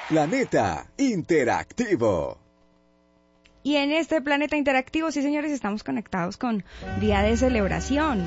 Planeta Interactivo. Y en este Planeta Interactivo, sí señores, estamos conectados con Día de Celebración.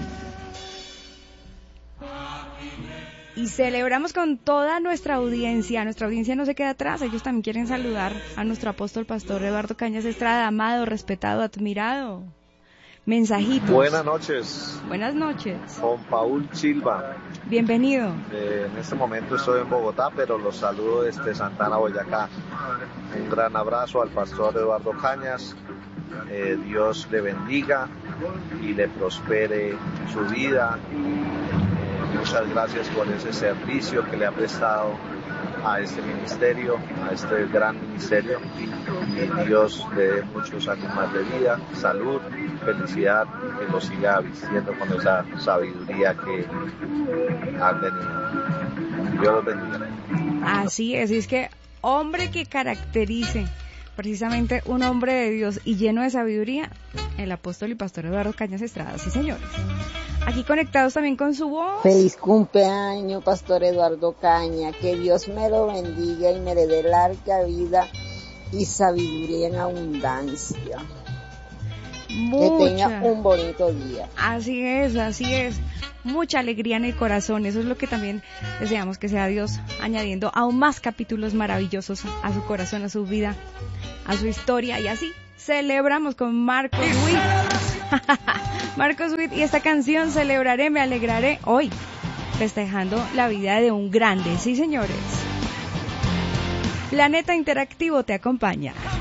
Y celebramos con toda nuestra audiencia no se queda atrás, ellos también quieren saludar a nuestro apóstol pastor Eduardo Cañas Estrada, amado, respetado, admirado. Mensajitos. Buenas noches. Buenas noches. Con Paul Silva. Bienvenido. En este momento estoy en Bogotá, pero los saludo desde Santana, Boyacá. Un gran abrazo al pastor Eduardo Cañas. Dios le bendiga y le prospere su vida. Muchas gracias por ese servicio que le ha prestado a este ministerio, a este gran ministerio. Y Dios le dé muchos años más de vida, salud, felicidad, que lo siga vistiendo con esa sabiduría que ha tenido. Dios los bendiga. Así es que hombre que caracterice precisamente un hombre de Dios y lleno de sabiduría, el apóstol y pastor Eduardo Cañas Estrada, sí señores. Aquí conectados también con su voz. Feliz cumpleaños, pastor Eduardo Caña, que Dios me lo bendiga y me le dé larga vida y sabiduría en abundancia. Que tenga un bonito día. Así es. Mucha alegría en el corazón. Eso es lo que también deseamos, que sea Dios añadiendo aún más capítulos maravillosos a su corazón, a su vida, a su historia. Y así celebramos con Marcos Witt. Marcos Witt y esta canción Celebraré, me alegraré, hoy festejando la vida de un grande. Sí señores. Planeta Interactivo te acompaña.